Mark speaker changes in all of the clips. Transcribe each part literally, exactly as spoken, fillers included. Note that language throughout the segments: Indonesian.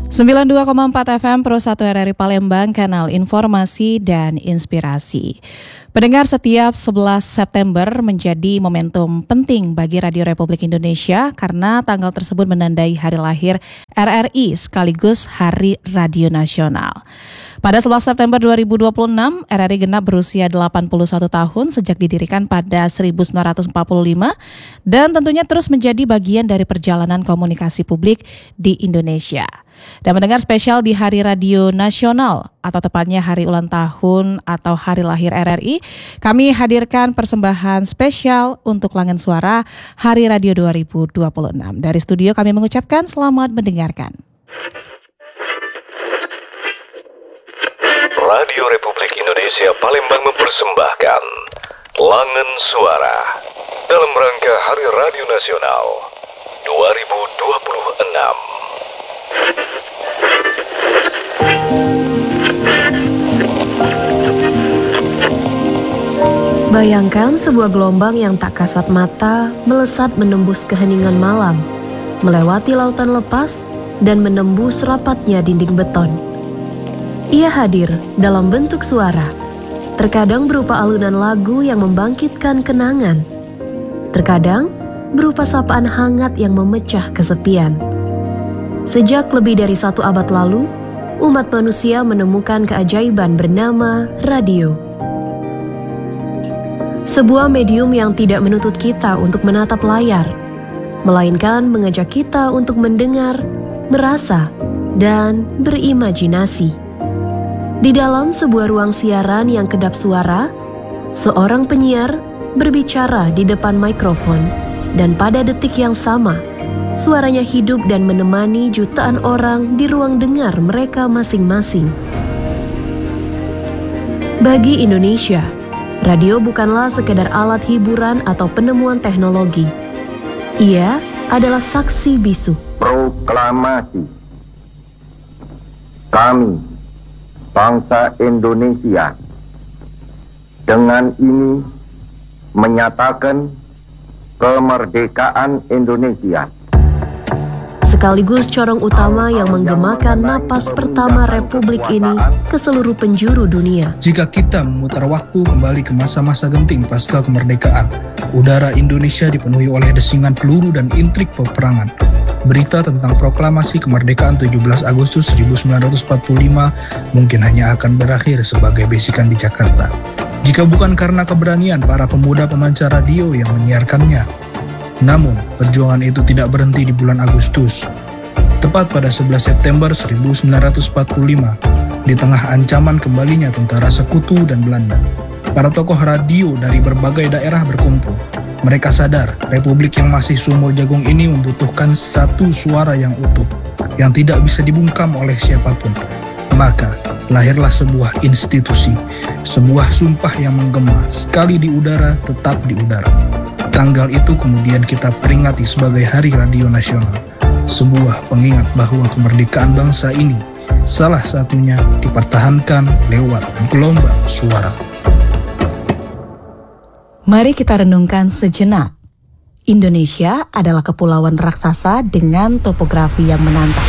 Speaker 1: sembilan puluh dua koma empat F M Pro satu R R I Palembang, kanal informasi dan inspirasi. Pendengar, setiap sebelas September menjadi momentum penting bagi Radio Republik Indonesia karena tanggal tersebut menandai hari lahir R R I sekaligus Hari Radio Nasional. Pada sebelas September dua ribu dua puluh enam, R R I genap berusia delapan puluh satu tahun sejak didirikan pada seribu sembilan ratus empat puluh lima dan tentunya terus menjadi bagian dari perjalanan komunikasi publik di Indonesia. Dan mendengar spesial di Hari Radio Nasional atau tepatnya hari ulang tahun atau hari lahir R R I, kami hadirkan persembahan spesial untuk Langen Suara Hari Radio dua ribu dua puluh enam. Dari studio kami mengucapkan selamat mendengarkan.
Speaker 2: Radio Republik Indonesia Palembang mempersembahkan Langen Suara dalam rangka Hari Radio Nasional dua ribu dua puluh enam.
Speaker 3: Bayangkan sebuah gelombang yang tak kasat mata melesat menembus keheningan malam, melewati lautan lepas dan menembus rapatnya dinding beton. Ia hadir dalam bentuk suara, terkadang berupa alunan lagu yang membangkitkan kenangan, terkadang berupa sapaan hangat yang memecah kesepian. Sejak lebih dari satu abad lalu, umat manusia menemukan keajaiban bernama radio. Sebuah medium yang tidak menuntut kita untuk menatap layar, melainkan mengajak kita untuk mendengar, merasa, dan berimajinasi. Di dalam sebuah ruang siaran yang kedap suara, seorang penyiar berbicara di depan mikrofon, dan pada detik yang sama, suaranya hidup dan menemani jutaan orang di ruang dengar mereka masing-masing. Bagi Indonesia, radio bukanlah sekedar alat hiburan atau penemuan teknologi. Ia adalah saksi bisu.
Speaker 4: Proklamasi. Kami, bangsa Indonesia, dengan ini menyatakan kemerdekaan Indonesia.
Speaker 3: Sekaligus corong utama yang menggemakan napas pertama Republik ini ke seluruh penjuru dunia.
Speaker 5: Jika kita memutar waktu kembali ke masa-masa genting pasca kemerdekaan, udara Indonesia dipenuhi oleh desingan peluru dan intrik peperangan. Berita tentang proklamasi kemerdekaan tujuh belas Agustus seribu sembilan ratus empat puluh lima mungkin hanya akan berakhir sebagai bisikan di Jakarta, jika bukan karena keberanian para pemuda pemancar radio yang menyiarkannya. Namun, perjuangan itu tidak berhenti di bulan Agustus. Tepat pada sebelas September seribu sembilan ratus empat puluh lima, di tengah ancaman kembalinya tentara Sekutu dan Belanda, para tokoh radio dari berbagai daerah berkumpul. Mereka sadar Republik yang masih sumur jagung ini membutuhkan satu suara yang utuh, yang tidak bisa dibungkam oleh siapapun. Maka, lahirlah sebuah institusi, sebuah sumpah yang menggema, sekali di udara, tetap di udara. Tanggal itu kemudian kita peringati sebagai Hari Radio Nasional, sebuah pengingat bahwa kemerdekaan bangsa ini salah satunya dipertahankan lewat gelombang suara.
Speaker 1: Mari kita renungkan sejenak. Indonesia adalah kepulauan raksasa dengan topografi yang menantang.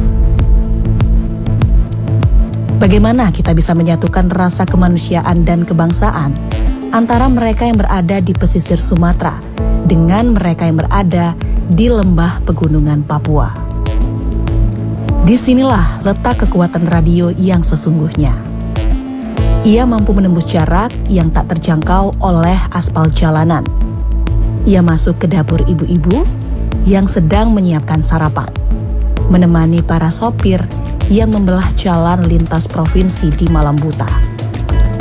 Speaker 1: Bagaimana kita bisa menyatukan rasa kemanusiaan dan kebangsaan antara mereka yang berada di pesisir Sumatera dengan mereka yang berada di lembah pegunungan Papua? Disinilah letak kekuatan radio yang sesungguhnya. Ia mampu menembus jarak yang tak terjangkau oleh aspal jalanan. Ia masuk ke dapur ibu-ibu yang sedang menyiapkan sarapan, menemani para sopir yang membelah jalan lintas provinsi di malam buta.